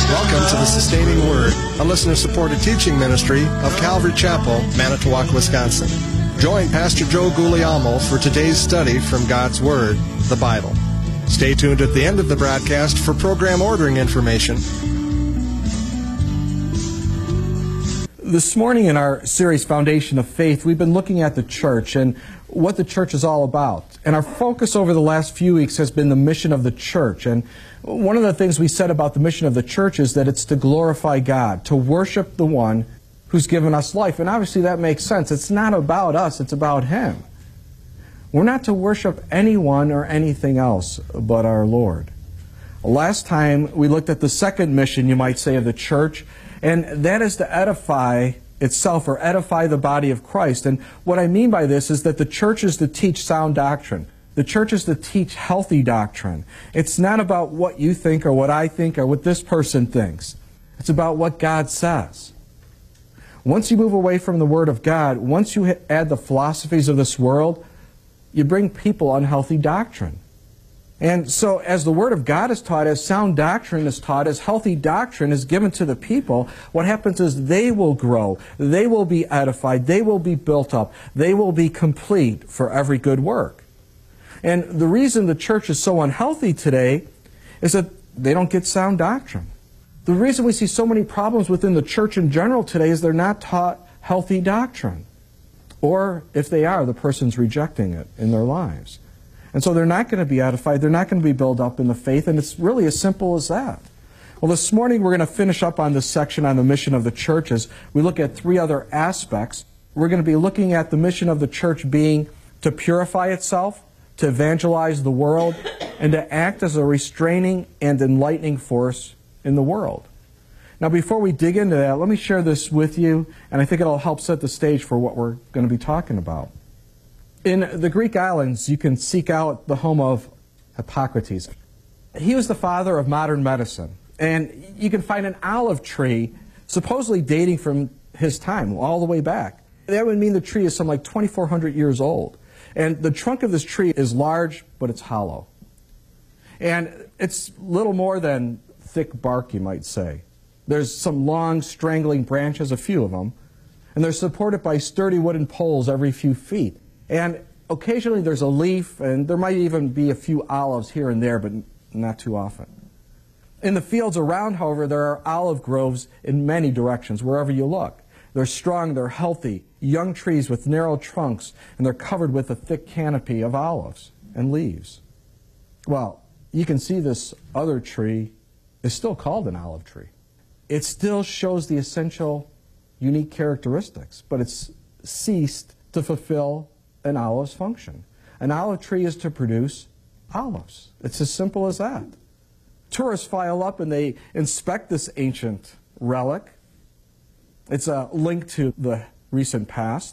Welcome to the Sustaining Word, a listener-supported teaching ministry of Calvary Chapel, Manitowoc, Wisconsin. Join Pastor Joe Guglielmo for today's study from God's Word, the Bible. Stay tuned at the end of the broadcast for program ordering information. This morning in our series, Foundation of Faith, we've been looking at the church and what the church is all about. And our focus over the last few weeks has been the mission of the church. And one of the things we said about the mission of the church is that it's to glorify God, to worship the one who's given us life. And obviously that makes sense. It's not about us, it's about Him. We're not to worship anyone or anything else but our Lord. Last time we looked at the second mission, you might say, of the church, and that is to edify itself, or edify the body of Christ. And what I mean by this is that the church is to teach sound doctrine. The church is to teach healthy doctrine. It's not about what you think or what I think or what this person thinks. It's about what God says. Once you move away from the Word of God, once you add the philosophies of this world, you bring people unhealthy doctrine. And so as the Word of God is taught, as sound doctrine is taught, as healthy doctrine is given to the people, what happens is they will grow, they will be edified, they will be built up, they will be complete for every good work. And the reason the church is so unhealthy today is that they don't get sound doctrine. The reason we see so many problems within the church in general today is they're not taught healthy doctrine. Or if they are, the person's rejecting it in their lives. And so they're not going to be edified, they're not going to be built up in the faith, and it's really as simple as that. Well, this morning we're going to finish up on this section on the mission of the church as we look at three other aspects. We're going to be looking at the mission of the church being to purify itself, to evangelize the world, and to act as a restraining and enlightening force in the world. Now, before we dig into that, let me share this with you, and I think it'll help set the stage for what we're going to be talking about. In the Greek islands, you can seek out the home of Hippocrates. He was the father of modern medicine. And you can find an olive tree supposedly dating from his time, all the way back. That would mean the tree is some like 2,400 years old. And the trunk of this tree is large, but it's hollow. And it's little more than thick bark, you might say. There's some long, strangling branches, a few of them. And they're supported by sturdy wooden poles every few feet. And occasionally there's a leaf, and there might even be a few olives here and there, but not too often. In the fields around, however, there are olive groves in many directions, wherever you look. They're strong, they're healthy, young trees with narrow trunks, and they're covered with a thick canopy of olives and leaves. Well, you can see this other tree is still called an olive tree. It still shows the essential, unique characteristics, but it's ceased to fulfill an olive's function. An olive tree is to produce olives. It's as simple as that. Tourists file up and they inspect this ancient relic. It's a link to the recent past.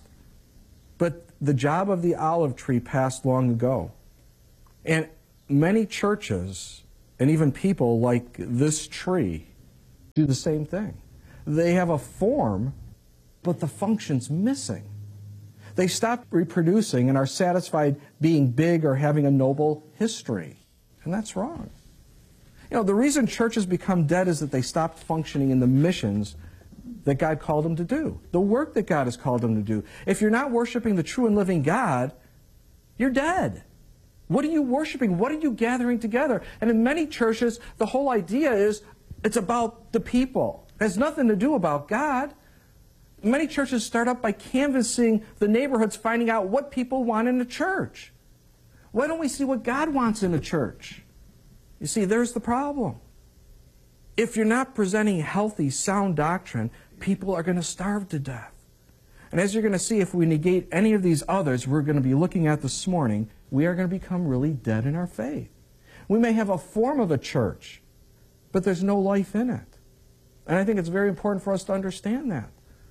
But the job of the olive tree passed long ago. And many churches and even people like this tree do the same thing. They have a form, but the function's missing. They stop reproducing and are satisfied being big or having a noble history. And that's wrong. You know, the reason churches become dead is that they stopped functioning in the missions that God called them to do, the work that God has called them to do. If you're not worshiping the true and living God, you're dead. What are you worshiping? What are you gathering together? And in many churches, the whole idea is it's about the people. It has nothing to do about God. Many churches start up by canvassing the neighborhoods, finding out what people want in a church. Why don't we see what God wants in a church? You see, there's the problem. If you're not presenting healthy, sound doctrine, people are going to starve to death. And as you're going to see, if we negate any of these others we're going to be looking at this morning, we are going to become really dead in our faith. We may have a form of a church, but there's no life in it. And I think it's very important for us to understand that.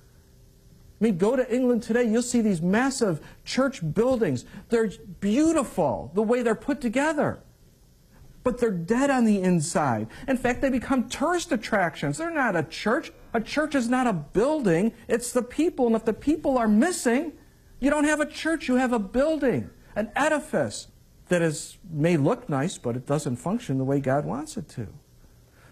I mean, go to England today, you'll see these massive church buildings. They're beautiful, the way they're put together. But they're dead on the inside. In fact, they become tourist attractions. They're not a church. A church is not a building. It's the people. And if the people are missing, you don't have a church. You have a building, an edifice that may look nice, but it doesn't function the way God wants it to.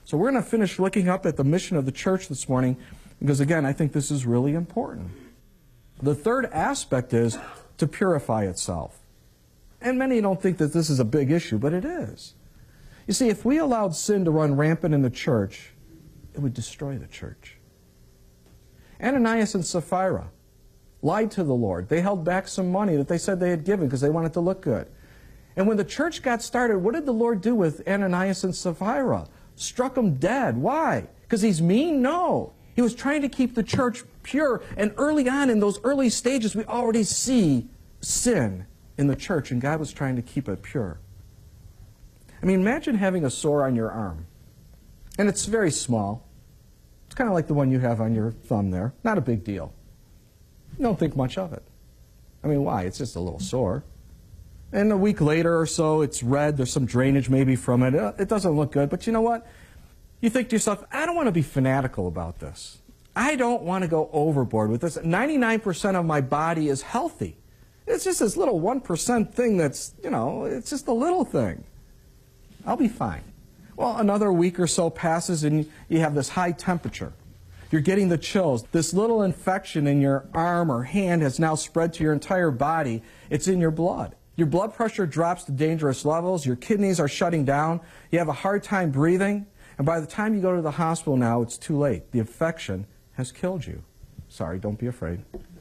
So we're going to finish looking up at the mission of the church this morning because, again, I think this is really important. The third aspect is to purify itself. And many don't think that this is a big issue, but it is. You see, if we allowed sin to run rampant in the church, it would destroy the church. Ananias and Sapphira lied to the Lord. They held back some money that they said they had given because they wanted to look good. And when the church got started, what did the Lord do with Ananias and Sapphira? Struck them dead. Why? Because he's mean? No. He was trying to keep the church pure. And early on in those early stages, we already see sin in the church, and God was trying to keep it pure. I mean, imagine having a sore on your arm. And it's very small. It's kind of like the one you have on your thumb there. Not a big deal. You don't think much of it. I mean, why? It's just a little sore. And a week later or so, it's red. There's some drainage maybe from it. It doesn't look good. But you know what? You think to yourself, I don't want to be fanatical about this. I don't want to go overboard with this. 99% of my body is healthy. It's just this little 1% thing that's, it's just a little thing. I'll be fine. Well, another week or so passes and you have this high temperature. You're getting the chills. This little infection in your arm or hand has now spread to your entire body. It's in your blood. Your blood pressure drops to dangerous levels. Your kidneys are shutting down. You have a hard time breathing. And by the time you go to the hospital now, it's too late. The infection has killed you. Sorry, don't be afraid.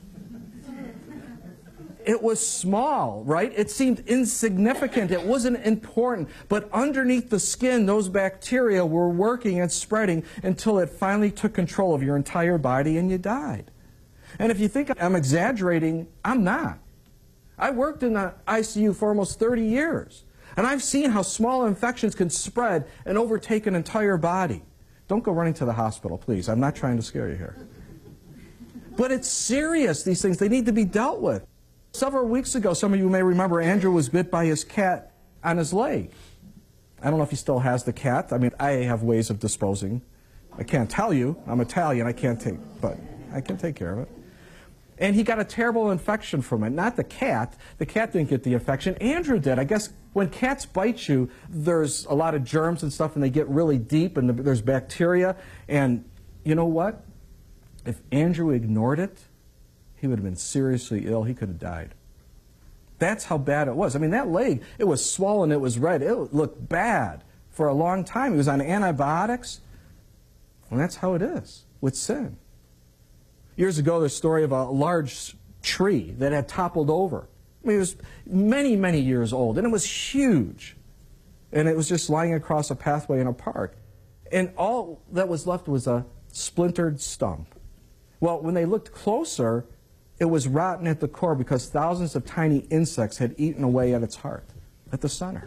It was small, right? It seemed insignificant. It wasn't important. But underneath the skin, those bacteria were working and spreading until it finally took control of your entire body and you died. And if you think I'm exaggerating, I'm not. I worked in the ICU for almost 30 years. And I've seen how small infections can spread and overtake an entire body. Don't go running to the hospital, please. I'm not trying to scare you here. But it's serious, these things. They need to be dealt with. Several weeks ago, some of you may remember, Andrew was bit by his cat on his leg. I don't know if he still has the cat. I mean, I have ways of disposing. I can't tell you. I'm Italian. But I can take care of it. And he got a terrible infection from it. Not the cat. The cat didn't get the infection. Andrew did. I guess when cats bite you, there's a lot of germs and stuff, and they get really deep, and there's bacteria. And you know what? If Andrew ignored it, he would have been seriously ill. He could have died. That's how bad it was. I mean, that leg, it was swollen, it was red. It looked bad for a long time. He was on antibiotics. And that's how it is with sin. Years ago, there's a story of a large tree that had toppled over. I mean, it was many, many years old, and it was huge. And it was just lying across a pathway in a park. And all that was left was a splintered stump. Well, when they looked closer, it was rotten at the core because thousands of tiny insects had eaten away at its heart, at the center.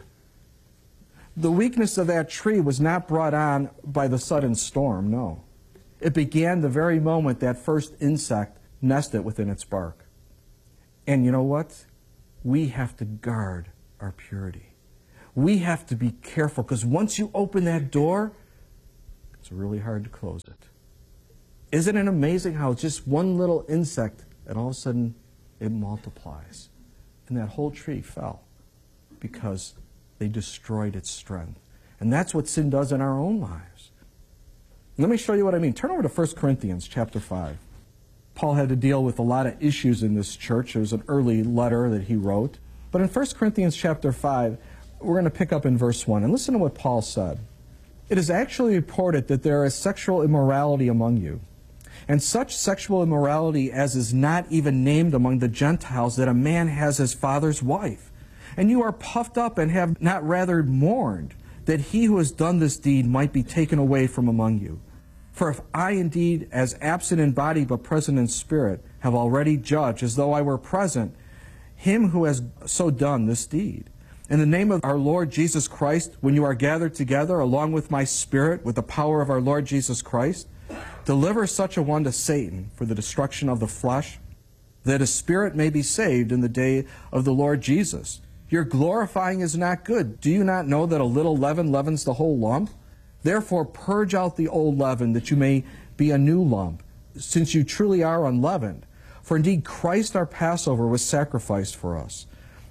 The weakness of that tree was not brought on by the sudden storm, no. It began the very moment that first insect nested within its bark. And you know what? We have to guard our purity. We have to be careful because once you open that door, it's really hard to close it. Isn't it amazing how just one little insect, and all of a sudden it multiplies? And that whole tree fell because they destroyed its strength. And that's what sin does in our own lives. Let me show you what I mean. Turn over to 1 Corinthians chapter 5. Paul had to deal with a lot of issues in this church. It was an early letter that he wrote. But in 1 Corinthians chapter 5, we're going to pick up in verse 1. And listen to what Paul said. It is actually reported that there is sexual immorality among you, and such sexual immorality as is not even named among the Gentiles, that a man has his father's wife. And you are puffed up and have not rather mourned that he who has done this deed might be taken away from among you. For if I indeed, as absent in body but present in spirit, have already judged, as though I were present, him who has so done this deed, in the name of our Lord Jesus Christ, when you are gathered together, along with my spirit, with the power of our Lord Jesus Christ, deliver such a one to Satan for the destruction of the flesh, that his spirit may be saved in the day of the Lord Jesus. Your glorifying is not good. Do you not know that a little leaven leavens the whole lump? Therefore purge out the old leaven, that you may be a new lump, since you truly are unleavened. For indeed Christ our Passover was sacrificed for us.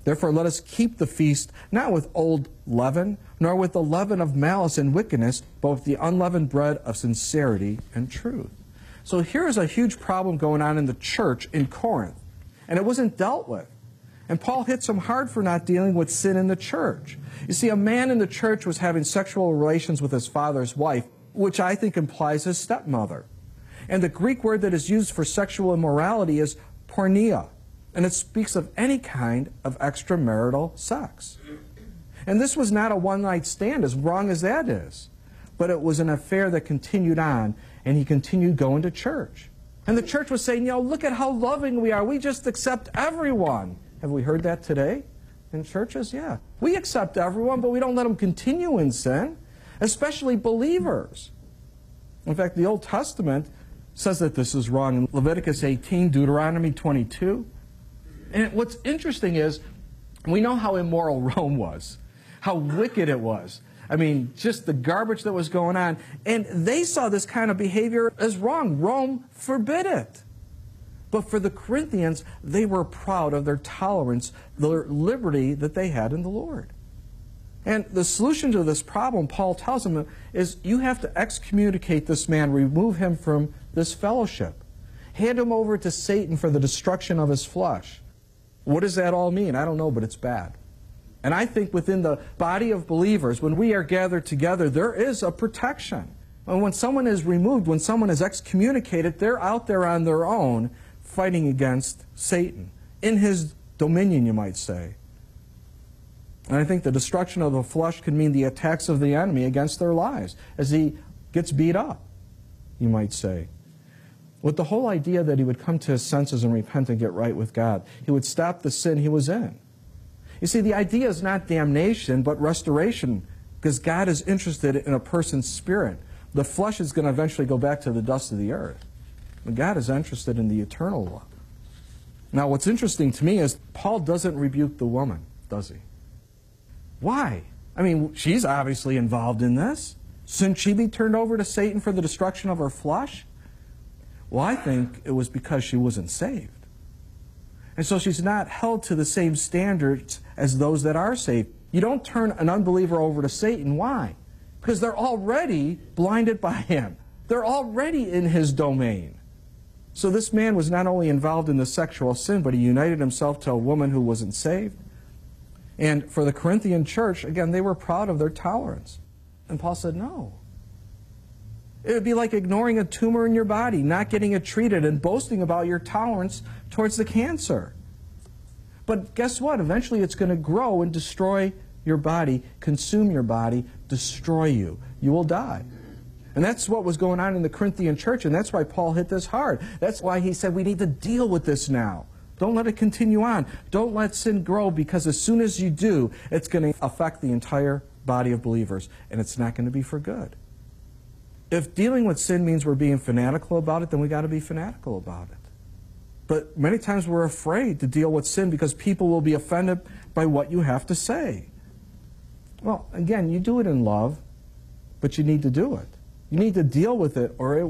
Therefore let us keep the feast not with old leaven, nor with the leaven of malice and wickedness, but with the unleavened bread of sincerity and truth. So here's a huge problem going on in the church in Corinth, and it wasn't dealt with. And Paul hits them hard for not dealing with sin in the church. You see, a man in the church was having sexual relations with his father's wife, which I think implies his stepmother. And the Greek word that is used for sexual immorality is porneia, and it speaks of any kind of extramarital sex. And this was not a one-night stand, as wrong as that is, but it was an affair that continued on, and he continued going to church. And the church was saying, look at how loving we are. We just accept everyone. Have we heard that today in churches? Yeah. We accept everyone, but we don't let them continue in sin, especially believers. In fact, the Old Testament says that this is wrong in Leviticus 18, Deuteronomy 22. And what's interesting is, we know how immoral Rome was, how wicked it was. I mean, just the garbage that was going on. And they saw this kind of behavior as wrong. Rome forbid it. But for the Corinthians, they were proud of their tolerance, their liberty that they had in the Lord. And the solution to this problem, Paul tells them, is you have to excommunicate this man, remove him from this fellowship. Hand him over to Satan for the destruction of his flesh. What does that all mean? I don't know, but it's bad. And I think within the body of believers, when we are gathered together, there is a protection. And when someone is removed, when someone is excommunicated, they're out there on their own fighting against Satan, in his dominion, you might say. And I think the destruction of the flesh could mean the attacks of the enemy against their lives as he gets beat up, you might say. With the whole idea that he would come to his senses and repent and get right with God. He would stop the sin he was in. You see, the idea is not damnation, but restoration, because God is interested in a person's spirit. The flesh is going to eventually go back to the dust of the earth. But God is interested in the eternal one. Now, what's interesting to me is Paul doesn't rebuke the woman, does he? Why? I mean, she's obviously involved in this. Shouldn't she be turned over to Satan for the destruction of her flesh? Well, I think it was because she wasn't saved. And so she's not held to the same standards as those that are saved. You don't turn an unbeliever over to Satan. Why? Because they're already blinded by him. They're already in his domain. So this man was not only involved in the sexual sin, but he united himself to a woman who wasn't saved. And for the Corinthian church, again, they were proud of their tolerance. And Paul said, no. It would be like ignoring a tumor in your body, not getting it treated, and boasting about your tolerance towards the cancer. But guess what? Eventually it's going to grow and destroy your body, consume your body, destroy you. You will die. And that's what was going on in the Corinthian church, and that's why Paul hit this hard. That's why he said we need to deal with this now. Don't let it continue on. Don't let sin grow, because as soon as you do, it's going to affect the entire body of believers, and it's not going to be for good. If dealing with sin means we're being fanatical about it, then we've got to be fanatical about it. But many times we're afraid to deal with sin because people will be offended by what you have to say. Well, again, you do it in love, but you need to do it. You need to deal with it, or it